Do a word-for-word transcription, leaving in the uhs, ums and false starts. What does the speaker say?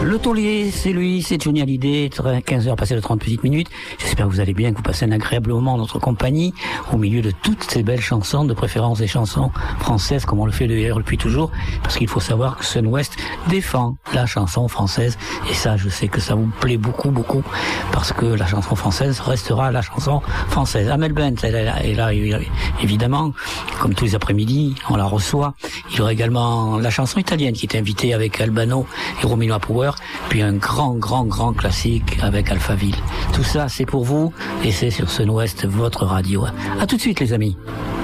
Le taulier, c'est lui, c'est Johnny Hallyday, quinze heures passées de trente petites minutes. J'espère que vous allez bien, que vous passez un agréable moment en notre compagnie, au milieu de toutes ces belles chansons, de préférence des chansons françaises, comme on le fait d'ailleurs depuis toujours, parce qu'il faut savoir que Sun West défend la chanson française, et ça, je sais que ça vous plaît beaucoup, beaucoup, parce que la chanson française restera la chanson française. Amel Bent, elle est là, évidemment, comme tous les après-midi, on la reçoit. Il y aura également la chanson italienne qui est invitée avec Albano et Romino Power, puis un grand, grand, grand classique avec Alphaville. Tout ça, c'est pour vous, et c'est sur Sun West, votre radio. À tout de suite, les amis.